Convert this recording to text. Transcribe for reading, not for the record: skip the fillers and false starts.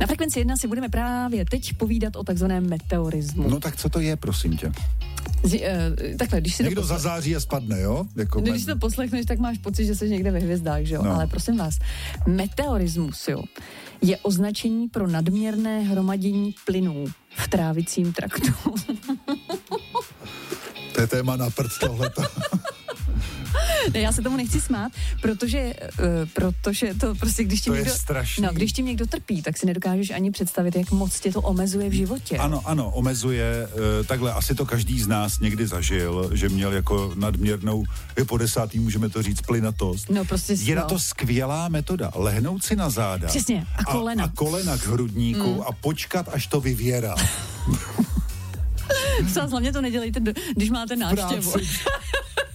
Na Frekvenci 1 si budeme právě teď povídat o takzvaném meteorismu. No tak co to je, prosím tě? Takhle, když si někdo zazáří a spadne, jo? Jako když si to poslechneš, tak máš pocit, že jsi někde ve hvězdách, že jo? No. Ale prosím vás, meteorismus, jo, je označení pro nadměrné hromadění plynů v trávicím traktu. To je téma na prd tohleto. Ne, já se tomu nechci smát, protože to prostě, když ti to někdo... je strašný. No, když ti někdo trpí, tak si nedokážeš ani představit, jak moc tě to omezuje v životě. Ano, omezuje. Takhle, asi to každý z nás někdy zažil, že měl jako nadměrnou, po 10. můžeme to říct, plynatost. No, prostě je na to skvělá metoda. Lehnout si na záda. Přesně, a kolena. A kolena k hrudníku a počkat, až to vyvěrá. Hlavně to nedělejte, když máte návštěvu.